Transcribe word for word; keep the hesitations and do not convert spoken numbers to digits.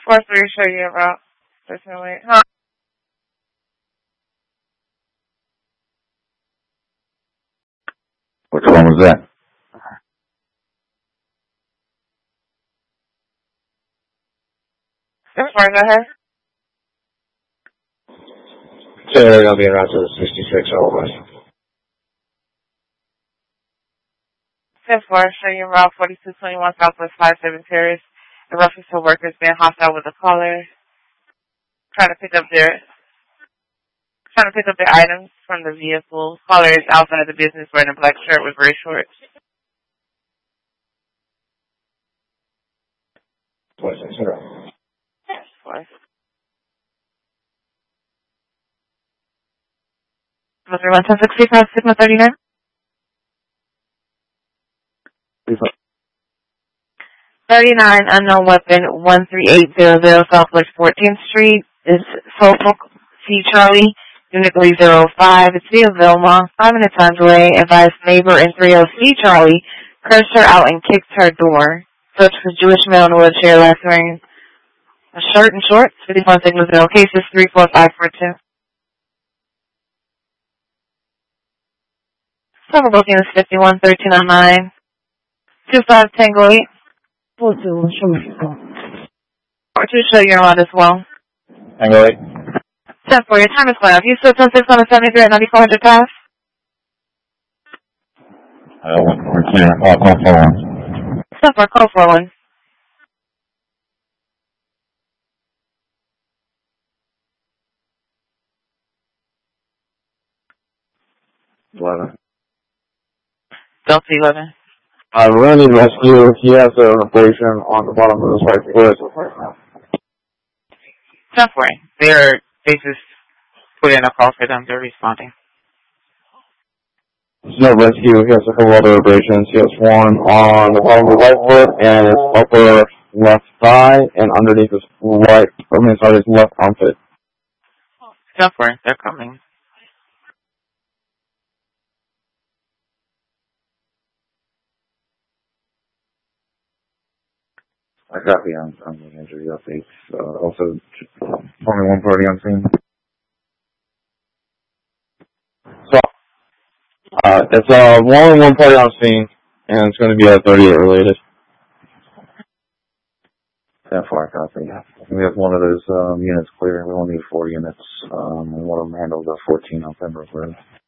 four three, show you about thirteen oh eight. Huh? Which one was that? ten four, go ahead. So they're going to be around to the sixty-six otherwise. ten four, show you Route forty-two twenty-one Southwest five seven Terrace. The reference to workers being hostile with a caller. Trying to pick up their trying to pick up their items from the vehicle. Caller is outside the business wearing a black shirt with gray shorts. Twice, zero. Twice. one ten sixty past Sigma thirty-nine. thirty-nine, unknown weapon, one three eight zero zero Southwest fourteenth Street. Is Suffolk C. Charlie, unit three oh five. It's via Vilma, five minutes on the way. Advised neighbor in three oh C. Charlie cursed her out and kicked her door. Search for Jewish male in a wheelchair, last wearing a shirt and shorts. fifty-one Sigma zero. Cases three four five four two. Several booking is fifty-one thirteen oh nine. two five Tango eight. Four two, show me. Four two, show you're on as well. Tango eight. ten four, your time is five. You still ten six on the seventy-three at ninety-four hundred pass? Uh, we're clear. Call, call four one. ten four, call four one. eleven. Delta eleven. Uh, we're going to need rescue. He has an abrasion on the bottom of his right foot. ten four, they're, they just put in a call for them. They're responding. There's no rescue. He has a couple other abrasions. He has one on the bottom of his right foot and his upper left thigh and underneath his right, I mean, sorry, his left armpit. ten four, they're coming. I copy on, on the injury updates. Uh, also, only one party on scene. So, uh, it's uh, only one party on scene, and it's going to be a thirty-eight related. That far, copy. We have one of those um, units clear. We only need four units. Um, and one of them handled the fourteen on Pembroke Road.